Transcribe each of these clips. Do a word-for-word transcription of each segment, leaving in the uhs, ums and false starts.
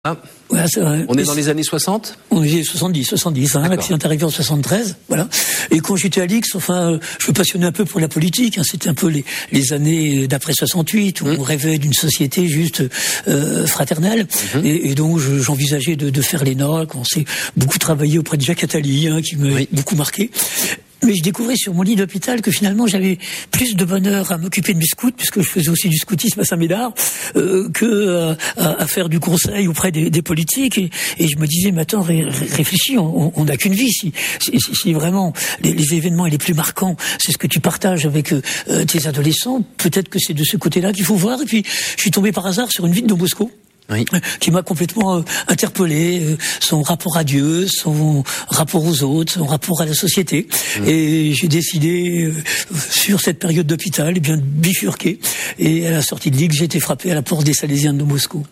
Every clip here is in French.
Ah. Voilà, c'est vrai. On est dans les années soixante? On est soixante-dix, soixante-dix, hein, l'accident est arrivé en soixante-treize, voilà. Et quand j'étais à l'X, enfin, je me passionnais un peu pour la politique, hein, c'était un peu les, les années d'après soixante-huit, où mmh. on rêvait d'une société juste euh, fraternelle, mmh. et, et donc je, j'envisageais de, de faire l'E N A, on s'est beaucoup travaillé auprès de Jacques Attali, hein, qui m'a oui. beaucoup marqué. Mais je découvrais sur mon lit d'hôpital que finalement j'avais plus de bonheur à m'occuper de mes scouts, puisque je faisais aussi du scoutisme à Saint-Médard, euh, que euh, à, à faire du conseil auprès des, des politiques. Et, et je me disais, mais attends, ré, réfléchis, on n'a qu'une vie. Si, si, si vraiment les, les événements les plus marquants, c'est ce que tu partages avec euh, tes adolescents, peut-être que c'est de ce côté-là qu'il faut voir. Et puis je suis tombé par hasard sur une vie de Don Bosco. Oui. Qui m'a complètement euh, interpellé, euh, son rapport à Dieu, son rapport aux autres, son rapport à la société. Mmh. Et j'ai décidé, euh, sur cette période d'hôpital, eh bien, de bifurquer. Et à la sortie de l'X, j'ai été frappé à la porte des Salésiens de Don Bosco.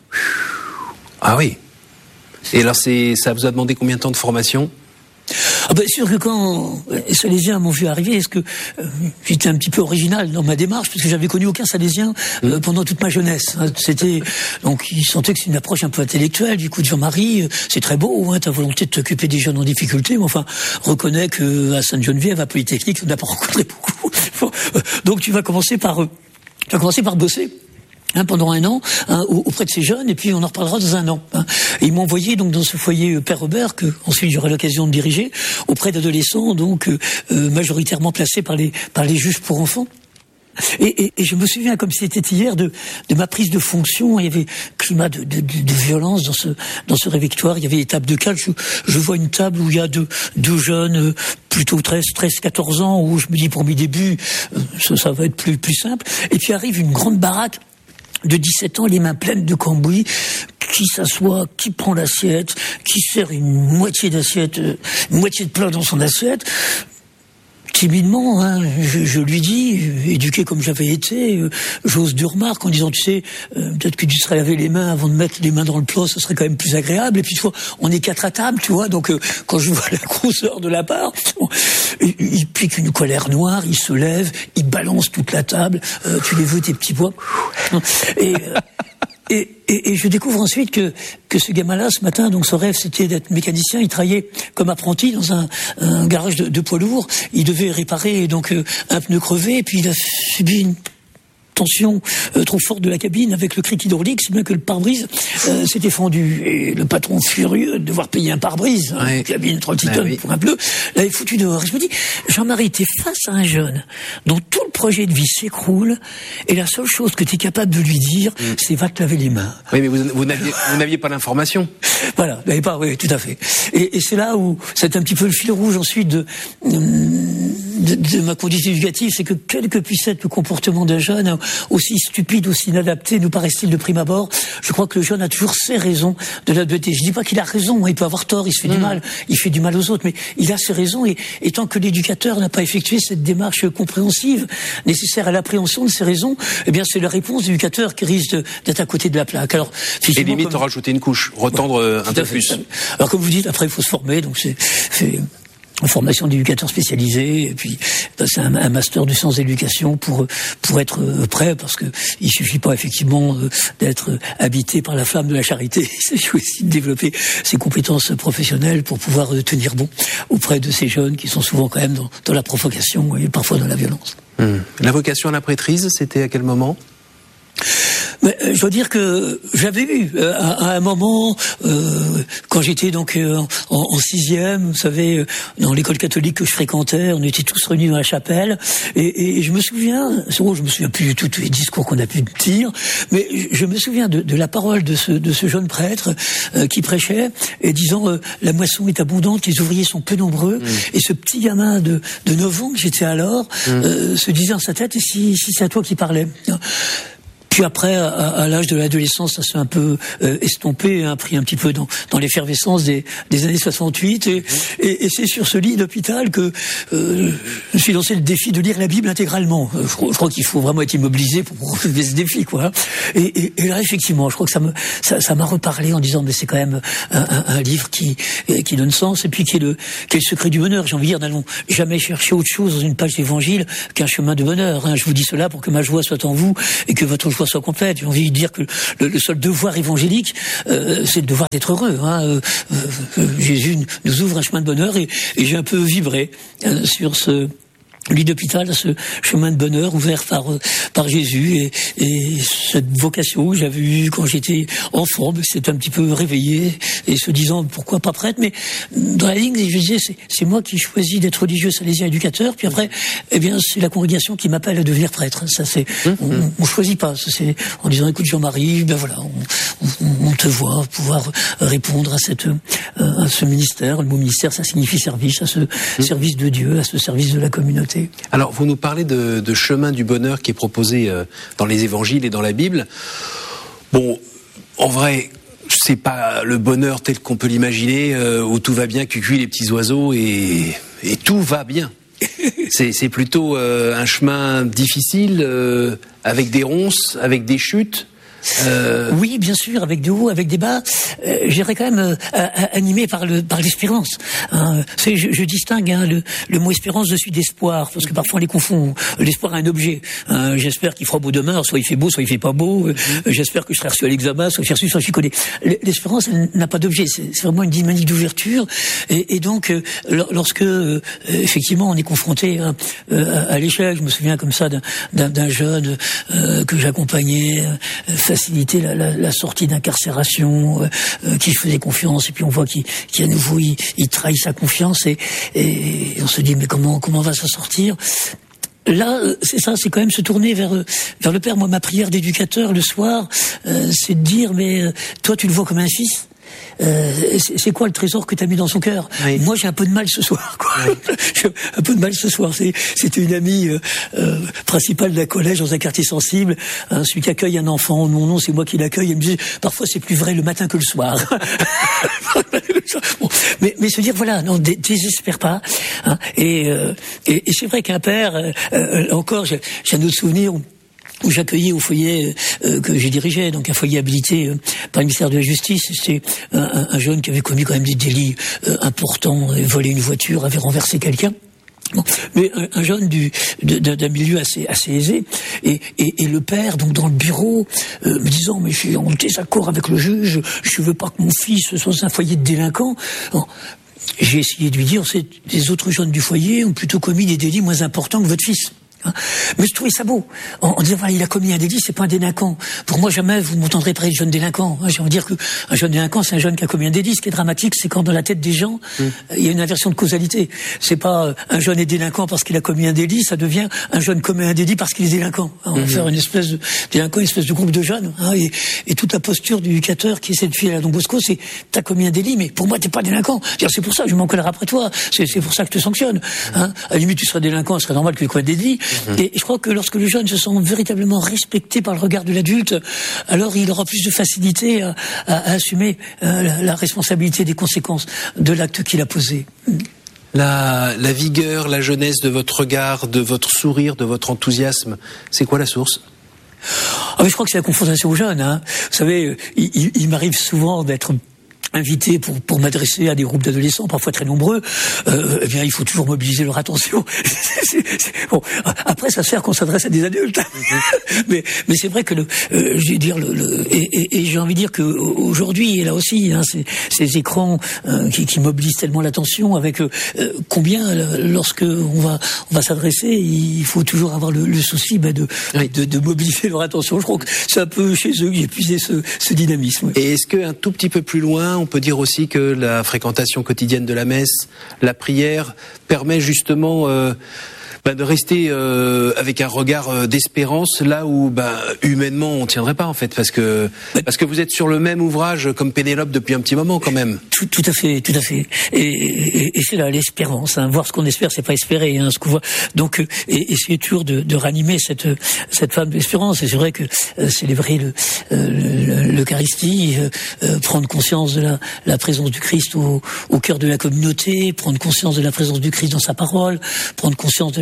Ah oui. Et alors, c'est, ça vous a demandé combien de temps de formation ? Ah ben sûr que quand les Salésiens m'ont vu arriver, est-ce que euh, j'étais un petit peu original dans ma démarche, parce que j'avais connu aucun Salésien euh, mmh. pendant toute ma jeunesse. Hein. C'était donc ils sentaient que c'est une approche un peu intellectuelle. Du coup, Jean-Marie, euh, c'est très beau, hein, ta volonté de t'occuper des jeunes en difficulté, mais enfin, reconnais que à Sainte-Geneviève, à Polytechnique, on n'a pas rencontré beaucoup. Donc tu vas commencer par, euh, tu vas commencer par bosser. Hein, pendant un an, hein, auprès de ces jeunes, et puis on en reparlera dans un an. Hein. Et ils m'ont envoyé donc dans ce foyer euh, Père Robert, que ensuite j'aurai l'occasion de diriger, auprès d'adolescents, donc euh, euh, majoritairement placés par les par les juges pour enfants. Et, et, et je me souviens comme si c'était hier de, de ma prise de fonction. Il y avait climat de, de, de, de violence dans ce dans ce réfectoire. Il y avait des tables de calme. Je, je vois une table où il y a deux, deux jeunes, euh, plutôt treize, quatorze ans, où je me dis pour mes débuts, euh, ça, ça va être plus plus simple. Et puis arrive une grande baraque de dix-sept ans, les mains pleines de cambouis, qui s'assoit, qui prend l'assiette, qui sert une moitié d'assiette, une moitié de plat dans son assiette. Timidement, hein, je, je lui dis, éduqué comme j'avais été, euh, j'ose deux remarques en disant, tu sais, euh, peut-être que tu serais lavé les mains avant de mettre les mains dans le plat, ce serait quand même plus agréable. Et puis tu vois, on est quatre à table, tu vois, donc euh, quand je vois la grosseur de la part, bon, il, il pique une colère noire, il se lève, il balance toute la table, euh, tu les veux tes petits pois. Et... Euh, Et, et, et je découvre ensuite que, que ce gamin-là, ce matin, donc son rêve, c'était d'être mécanicien. Il travaillait comme apprenti dans un, un garage de, de poids lourds. Il devait réparer donc euh, un pneu crevé, et puis il a subi une tension euh, trop forte de la cabine avec le cric hydraulique, si bien que le pare-brise euh, s'était fendu. Et le patron, furieux de devoir payer un pare-brise, hein, une cabine trente tonnes oui. pour un pneu, l'avait foutu dehors. Et je me dis, Jean-Marie, t'es face à un jeune dont tout le projet de vie s'écroule, et la seule chose que t'es capable de lui dire, mm. c'est va te laver les mains. Oui, mais vous, vous, n'aviez, vous n'aviez pas l'information. Voilà, vous n'avez pas, oui, tout à fait. Et, et c'est là où c'est un petit peu le fil rouge ensuite de, de, de ma condition éducative, c'est que quel que puisse être le comportement d'un jeune, aussi stupide, aussi inadapté, nous paraît-il de prime abord, je crois que le jeune a toujours ses raisons de l'adapter. Je dis pas qu'il a raison, il peut avoir tort, il se fait mmh. du mal, il fait du mal aux autres, mais il a ses raisons, et, et tant que l'éducateur n'a pas effectué cette démarche compréhensive nécessaire à l'appréhension de ses raisons, eh bien c'est la réponse de l'éducateur qui risque de, d'être à côté de la plaque. Alors, et limite comme... rajouter une couche, retendre ouais, un peu plus. Alors comme vous dites, après il faut se former, donc c'est... c'est... une formation d'éducateur spécialisé, et puis passer un, un master du sens d'éducation pour pour être prêt, parce que il suffit pas effectivement d'être habité par la flamme de la charité. Il s'agit aussi de développer ses compétences professionnelles pour pouvoir tenir bon auprès de ces jeunes qui sont souvent quand même dans, dans la provocation et parfois dans la violence. Hum. La vocation à la prêtrise, c'était à quel moment ? Mais, euh, je dois dire que j'avais eu euh, à, à un moment, euh, quand j'étais donc euh, en, en sixième, vous savez, euh, dans l'école catholique que je fréquentais, on était tous réunis dans la chapelle, et, et je me souviens, oh, je me souviens plus de tous les discours qu'on a pu dire, mais je me souviens de, de la parole de ce, de ce jeune prêtre euh, qui prêchait et disant euh, la moisson est abondante, les ouvriers sont peu nombreux, mmh. et ce petit gamin de, de neuf ans que j'étais alors mmh. euh, se disait dans sa tête, et si, si c'est à toi qui parlais. Puis après, à, à l'âge de l'adolescence, ça s'est un peu euh, estompé, hein, pris un petit peu dans, dans l'effervescence des, des années soixante-huit. Et, et, et c'est sur ce lit d'hôpital que euh, je me suis lancé le défi de lire la Bible intégralement. Je, je crois qu'il faut vraiment être immobilisé pour relever ce défi, quoi. Et, et, et là, effectivement, je crois que ça me ça, ça m'a reparlé en disant, mais c'est quand même un, un, un livre qui qui donne sens, et puis qui est le qui est le secret du bonheur. J'ai envie de dire, n'allons jamais chercher autre chose dans une page d'évangile qu'un chemin de bonheur. Hein. Je vous dis cela pour que ma joie soit en vous et que votre joie soit complète. J'ai envie de dire que le, le seul devoir évangélique, euh, c'est le devoir d'être heureux. Hein. Euh, euh, Jésus nous ouvre un chemin de bonheur et, et j'ai un peu vibré euh, sur ce lit d'hôpital, ce chemin de bonheur ouvert par par Jésus et, et cette vocation que j'avais eue quand j'étais enfant, c'est un petit peu réveillé et se disant pourquoi pas prêtre, mais dans la ligne je disais c'est, c'est moi qui choisis d'être religieux salésien éducateur, puis après eh bien c'est la congrégation qui m'appelle à devenir prêtre. Ça c'est mmh, on, mmh. on choisit pas, ça, c'est en disant écoute Jean-Marie, ben voilà, on, on, on te voit pouvoir répondre à cette à ce ministère. Le mot ministère ça signifie service, à ce mmh. service de Dieu, à ce service de la communauté. Alors, vous nous parlez de, de chemin du bonheur qui est proposé euh, dans les évangiles et dans la Bible. Bon, en vrai, c'est pas le bonheur tel qu'on peut l'imaginer, euh, où tout va bien, cuicui les petits oiseaux et, et tout va bien. C'est, c'est plutôt euh, un chemin difficile, euh, avec des ronces, avec des chutes. Euh... Oui, bien sûr, avec des hauts, avec des bas. Euh, J'irais quand même euh, animé par le par l'espérance. Hein. C'est, je, je distingue hein, le, le mot espérance de celui d'espoir, parce que parfois on les confond. L'espoir est un objet. Hein. J'espère qu'il fera beau demain, soit il fait beau, soit il fait pas beau. Euh, j'espère que je serai reçu à l'examen, soit je serai reçu, soit je suis collé. L'espérance elle n'a pas d'objet. C'est, c'est vraiment une dynamique d'ouverture. Et, et donc, euh, lorsque euh, effectivement on est confronté hein, euh, à l'échec, je me souviens comme ça d'un, d'un, d'un jeune euh, que j'accompagnais. Euh, faciliter la, la, la sortie d'incarcération, euh, qui faisait confiance, et puis on voit qu'il, qu'il à nouveau il, il trahit sa confiance et, et on se dit mais comment comment va s'en sortir? Là, c'est ça, c'est quand même se tourner vers vers le Père. Moi, ma prière d'éducateur le soir, euh, c'est de dire mais euh, toi tu le vois comme un fils. Euh, c'est, c'est quoi le trésor que tu as mis dans son cœur? Oui. Moi, j'ai un peu de mal ce soir, quoi. Oui. J'ai un peu de mal ce soir. C'est, c'était une amie euh, euh, principale d'un collège dans un quartier sensible. Hein, celui qui accueille un enfant, non, non, c'est moi qui l'accueille. Elle me dit, parfois, c'est plus vrai le matin que le soir. Bon, mais, mais se dire, voilà, non, dé, désespère pas. Hein, et, euh, et, et c'est vrai qu'un père, euh, euh, encore, j'ai, j'ai un autre souvenir. Où, où j'accueillais au foyer euh, que j'ai dirigé, donc un foyer habilité euh, par le ministère de la Justice. C'était un, un jeune qui avait commis quand même des délits euh, importants, avait volé une voiture, avait renversé quelqu'un. Bon, mais un, un jeune du, de, d'un milieu assez, assez aisé, et, et, et le père, donc dans le bureau, euh, me disant mais je suis en désaccord avec le juge, je veux pas que mon fils soit un foyer de délinquants. Bon, j'ai essayé de lui dire, c'est les autres jeunes du foyer ont plutôt commis des délits moins importants que votre fils. Hein. Mais je trouvais ça beau, en, en disant voilà, il a commis un délit, c'est pas un délinquant. Pour moi, jamais vous m'entendrez parler de jeune délinquant. Hein. J'ai envie de dire qu'un jeune délinquant, c'est un jeune qui a commis un délit. Ce qui est dramatique, c'est quand dans la tête des gens, mmh. il y a une inversion de causalité. C'est pas euh, un jeune est délinquant parce qu'il a commis un délit, ça devient un jeune commet un délit parce qu'il est délinquant. Hein. On va mmh. faire une espèce de délinquant, une espèce de groupe de jeunes. Hein. Et, et toute la posture du éducateur qui essaie de filer à Don Bosco, c'est t'as commis un délit, mais pour moi t'es pas délinquant. C'est-à-dire, c'est pour ça que je m'en colère après toi. C'est, c'est pour ça que je te sanctionne. Hein. À la limite, tu serais délinquant, ce serait normal que tu commettes des délits. Mmh. Et je crois que lorsque le jeune se sent véritablement respecté par le regard de l'adulte, alors il aura plus de facilité à, à, à assumer euh, la, la responsabilité des conséquences de l'acte qu'il a posé. La, la vigueur, la jeunesse de votre regard, de votre sourire, de votre enthousiasme, c'est quoi la source ? Ah, mais je crois que c'est la confrontation aux jeunes. Hein. Vous savez, il, il, il m'arrive souvent d'être invité pour pour m'adresser à des groupes d'adolescents, parfois très nombreux. Euh, eh bien, il faut toujours mobiliser leur attention. c'est, c'est, bon, après, ça sert qu'on s'adresse à des adultes. Mm-hmm. mais mais c'est vrai que le, euh, je vais dire le, le et, et, et j'ai envie de dire que aujourd'hui, et là aussi, hein, ces, ces écrans euh, qui, qui mobilisent tellement l'attention, avec euh, combien lorsque on va on va s'adresser, il faut toujours avoir le, le souci bah, de, oui. de de mobiliser leur attention. Je crois que c'est un peu chez eux que j'ai puisé ce, ce dynamisme. Et est-ce que un tout petit peu plus loin, on peut dire aussi que la fréquentation quotidienne de la messe, la prière, permet justement euh, bah, de rester euh, avec un regard euh, d'espérance là où bah, humainement on tiendrait pas en fait, parce que parce que vous êtes sur le même ouvrage comme Pénélope depuis un petit moment quand même. Tout, tout à fait, tout à fait. Et, et, et c'est là l'espérance. Hein. Voir ce qu'on espère, c'est pas espérer. Hein, ce qu'on voit. Donc, et, essayer toujours de, de ranimer cette cette femme d'espérance. Et c'est vrai que euh, célébrer le, euh, l'Eucharistie, euh, euh, prendre conscience de la, la présence du Christ au, au cœur de la communauté, prendre conscience de la présence du Christ dans sa parole, prendre conscience de la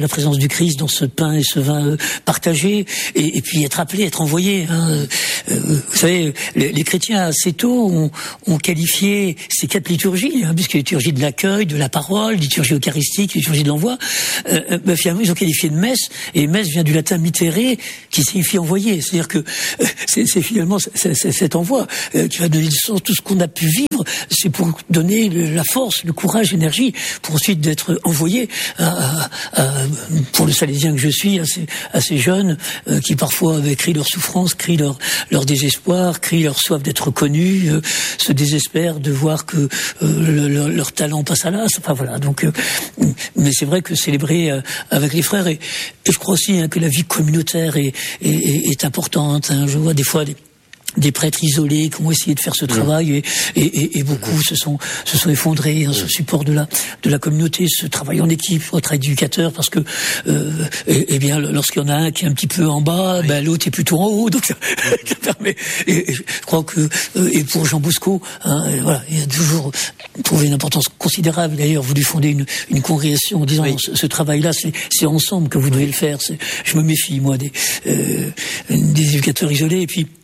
la présence du Christ dans ce pain et ce vin euh, partagé, et, et puis être appelé, être envoyé. Hein. Euh, vous savez, les, les chrétiens assez tôt ont, ont qualifié ces quatre liturgies, hein, puisque liturgie de l'accueil, de la parole, liturgie eucharistique, liturgie de l'envoi. Euh, bah, finalement, ils ont qualifié de messe, et messe vient du latin mittere, qui signifie envoyer. C'est-à-dire que euh, c'est, c'est finalement c'est, c'est cet envoi euh, qui va donner du sens. Tout ce qu'on a pu vivre, c'est pour donner le, la force, le courage, l'énergie, pour ensuite d'être envoyé à, à, à, pour le Salésien que je suis, à ces, à ces jeunes euh, qui parfois avaient crient leur souffrance, crient leur, leur désespoir, crient leur soif d'être connus, euh, se désespèrent de voir que euh, le, leur, leur talent passe à l'as. Enfin voilà. Donc, euh, mais c'est vrai que célébrer euh, avec les frères, et, et je crois aussi hein, que la vie communautaire est, est, est, est importante. Hein. Je vois des fois des des prêtres isolés qui ont essayé de faire ce travail, et, et, et, et beaucoup se sont se sont effondrés dans ce support de la de la communauté, ce travail en équipe, ce travail d'éducateur, parce que euh, et, et bien lorsqu'il y en a un qui est un petit peu en bas, oui. ben l'autre est plutôt en haut, donc ça, ça permet. Et, et je crois que euh, et pour Jean Bosco, hein, voilà, il a toujours trouvé une importance considérable. D'ailleurs, voulu fonder une une congrégation en disant oui. ce, ce travail-là, c'est c'est ensemble que vous devez le faire. C'est, je me méfie moi des euh, des éducateurs isolés, et puis.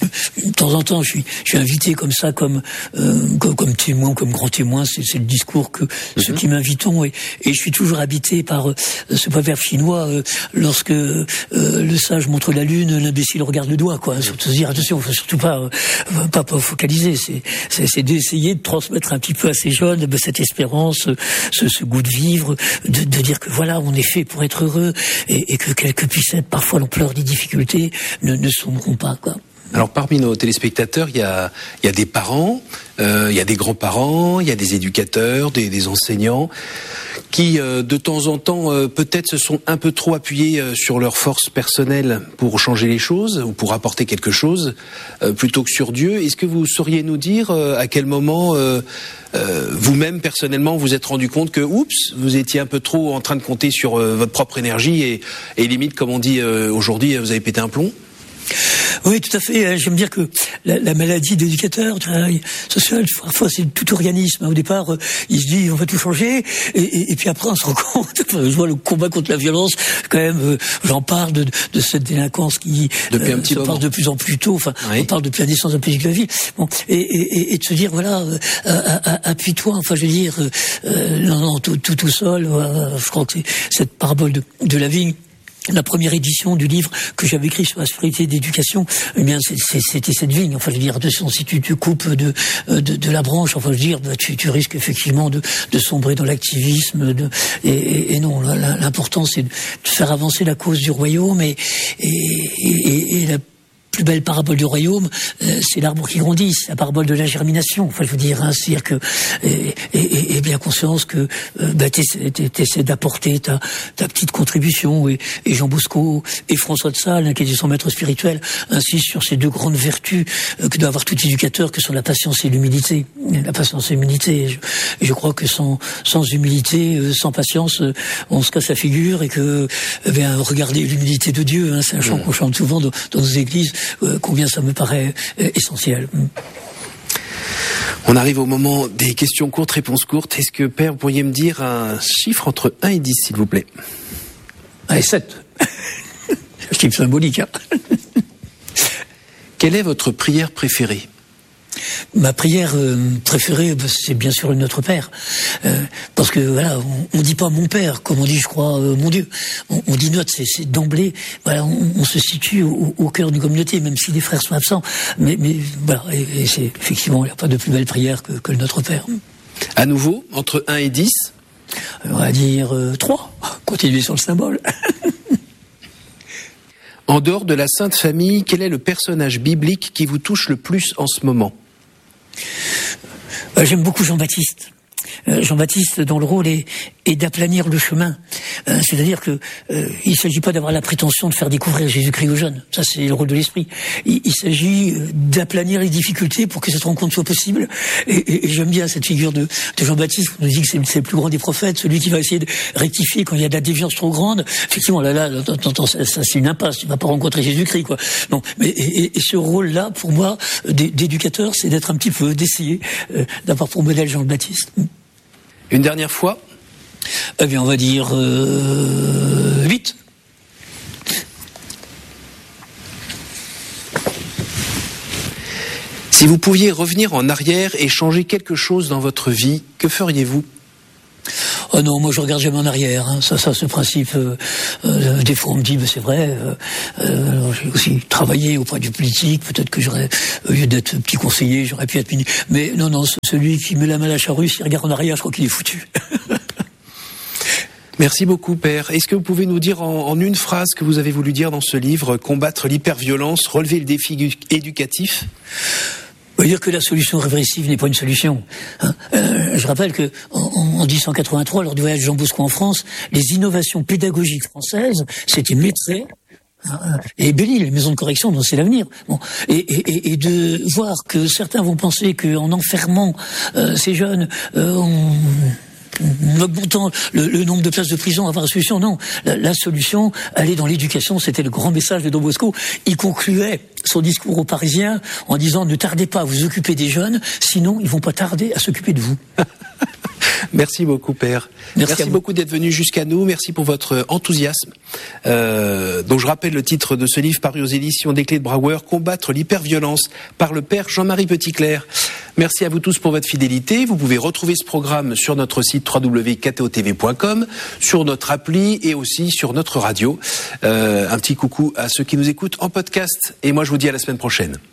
De temps en temps, je suis, je suis invité comme ça, comme, euh, comme, comme témoin, comme grand témoin. C'est, c'est le discours que mm-hmm. ceux qui m'invitent, et, et je suis toujours habité par euh, ce proverbe chinois. Euh, lorsque euh, le sage montre la lune, l'imbécile regarde le doigt. Quoi. Surtout se dire attention, faut surtout pas, euh, pas, pas focaliser. C'est, c'est, c'est d'essayer de transmettre un petit peu à ces jeunes ben, cette espérance, ce, ce goût de vivre, de, de dire que voilà, on est fait pour être heureux, et, et que quelle que puisse être parfois l'ampleur des difficultés, ne, ne sombreront pas. Quoi. Alors parmi nos téléspectateurs, il y a, il y a des parents, euh, il y a des grands-parents, il y a des éducateurs, des, des enseignants, qui euh, de temps en temps euh, peut-être se sont un peu trop appuyés euh, sur leur force personnelle pour changer les choses ou pour apporter quelque chose, euh, plutôt que sur Dieu. Est-ce que vous sauriez nous dire euh, à quel moment euh, euh, vous-même personnellement vous êtes rendu compte que oups, vous étiez un peu trop en train de compter sur euh, votre propre énergie, et, et limite, comme on dit euh, aujourd'hui, vous avez pété un plomb? Oui, tout à fait. J'aime dire que la, la maladie d'éducateur, du travail social, parfois c'est tout organisme. Au départ, il se dit on va tout changer, et, et, et puis après on se rend compte. Je vois le combat contre la violence. Quand même, j'en parle de, de cette délinquance qui depuis un petit se moment. passe de plus en plus tôt. Enfin, oui. on parle depuis la naissance de la politique de la ville. Bon, et, et, et de se dire voilà, euh, appuie-toi. Enfin, je veux dire, euh, non, non, tout, tout, tout seul. Euh, je crois que c'est cette parabole de, de la vigne. La première édition du livre que j'avais écrit sur la spiritualité d'éducation, eh bien, c'est, c'est, c'était cette vigne. Enfin, je veux dire, attention, si tu te coupes de, de, de la branche, enfin, je veux dire, bah, tu, tu risques effectivement de, de sombrer dans l'activisme. De, et, et, et non, l'important, c'est de faire avancer la cause du royaume, et, et, et, et la plus belle parabole du royaume, euh, c'est l'arbre qui grandit, c'est la parabole de la germination. Enfin, je veux dire, hein, c'est-à-dire que et, et, et bien conscience que euh, bah, t'essaies, t'essaies d'apporter ta, ta petite contribution. Et, et Jean Bosco et François de Sales, hein, qui est son maître spirituel, insistent sur ces deux grandes vertus euh, que doit avoir tout éducateur, que sont la patience et l'humilité. La patience et l'humilité. Je, je crois que sans, sans humilité, euh, sans patience, euh, on se casse la figure, et que eh bien regardez l'humilité de Dieu. Hein, c'est un chant mmh. qu'on chante souvent dans, dans nos églises. Euh, combien ça me paraît euh, essentiel. On arrive au moment des questions courtes, réponses courtes. Est-ce que, Père, vous pourriez me dire un chiffre entre un et dix, s'il vous plaît? Allez, sept. Un chiffre symbolique. Hein. Quelle est votre prière préférée? Ma prière euh, préférée, c'est bien sûr le Notre Père, euh, parce que voilà, on, on dit pas mon Père, comme on dit, je crois, euh, mon Dieu. On, on dit notre, c'est, c'est d'emblée. Voilà, on, on se situe au, au cœur d'une communauté, même si les frères sont absents. Mais, mais voilà, et, et c'est effectivement, il n'y a pas de plus belle prière que, que le Notre Père. À nouveau, entre un et dix, on va dire euh, trois. Continuez sur le symbole. En dehors de la Sainte Famille, quel est le personnage biblique qui vous touche le plus en ce moment? euh, J'aime beaucoup Jean-Baptiste. Euh, Jean-Baptiste, dont le rôle est, est d'aplanir le chemin. Euh, c'est-à-dire que euh, il ne s'agit pas d'avoir la prétention de faire découvrir Jésus-Christ aux jeunes. Ça, c'est le rôle de l'esprit. Il, il s'agit d'aplanir les difficultés pour que cette rencontre soit possible. Et, et, et j'aime bien cette figure de, de Jean-Baptiste. On nous dit que c'est, c'est le plus grand des prophètes, celui qui va essayer de rectifier quand il y a de la déviance trop grande. Effectivement, là, là, là ça, ça, c'est une impasse. Tu ne vas pas rencontrer Jésus-Christ, quoi. Non, mais et, et, et ce rôle-là, pour moi, d'éducateur, c'est d'être un petit peu, d'essayer euh, d'avoir pour modèle Jean-Baptiste. Une dernière fois, Eh bien, on va dire euh, huit. Si vous pouviez revenir en arrière et changer quelque chose dans votre vie, que feriez-vous ? Oh non, moi je regarde jamais en arrière. Hein. Ça, ça, ce principe. Euh, euh, des fois, on me dit, mais c'est vrai. Euh, euh, j'ai aussi travaillé auprès du politique. Peut-être que j'aurais, au lieu d'être petit conseiller, j'aurais pu être ministre. Mais non, non, celui qui met la main à la charrue, s'il regarde en arrière, je crois qu'il est foutu. Merci beaucoup, Père. Est-ce que vous pouvez nous dire en, en une phrase ce que vous avez voulu dire dans ce livre, combattre l'hyperviolence, relever le défi éducatif ? On veut dire que la solution répressive n'est pas une solution. Hein. Euh, je rappelle que en, en dix-huit cent quatre-vingt-trois, lors du voyage de Jean Bosco en France, les innovations pédagogiques françaises, c'était Maîtret et Belle-Île, les maisons de correction dont c'est l'avenir. Bon, et, et, et de voir que certains vont penser qu'en enfermant euh, ces jeunes, euh, on en augmentant le, le nombre de places de prison, avoir la solution. Non, la, la solution, elle est dans l'éducation. C'était le grand message de Don Bosco. Il concluait son discours aux Parisiens en disant « Ne tardez pas à vous occuper des jeunes, sinon ils vont pas tarder à s'occuper de vous ». Merci beaucoup, Père. Merci, Merci beaucoup d'être venu jusqu'à nous. Merci pour votre enthousiasme. Euh, donc je rappelle le titre de ce livre paru aux éditions des Clés de Brouwer, Combattre l'hyperviolence, par le Père Jean-Marie Petitclerc. Merci à vous tous pour votre fidélité. Vous pouvez retrouver ce programme sur notre site w w w point k t o t v point com, sur notre appli et aussi sur notre radio. Euh, un petit coucou à ceux qui nous écoutent en podcast. Et moi, je vous dis à la semaine prochaine.